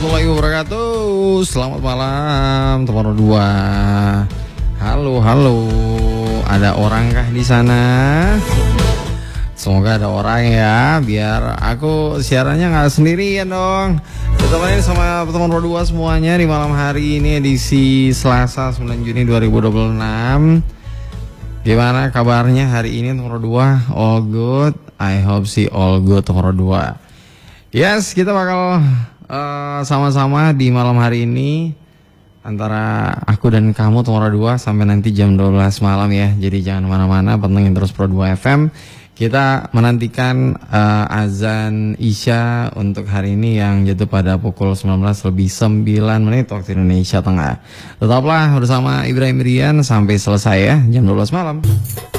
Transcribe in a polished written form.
warahmatullahi wabarakatuh. Selamat malam teman dua. Halo, halo. Ada orangkah di sana? Semoga ada orang ya, biar aku siarannya nggak sendirian dong. Ditemani sama teman dua semuanya di malam hari ini edisi Selasa 9 Juni 2026. Gimana kabarnya hari ini teman dua? All good? I hope sih all good teman dua. Yes, kita bakal sama-sama di malam hari ini antara aku dan kamu teman dua sampai nanti jam 12 malam ya. Jadi jangan kemana-mana, pantengin terus Pro 2 FM. Kita menantikan azan Isya untuk hari ini yang jatuh pada pukul 19:09 waktu Indonesia Tengah. Tetaplah bersama Ibrahim Rian sampai selesai ya, jam 12 malam.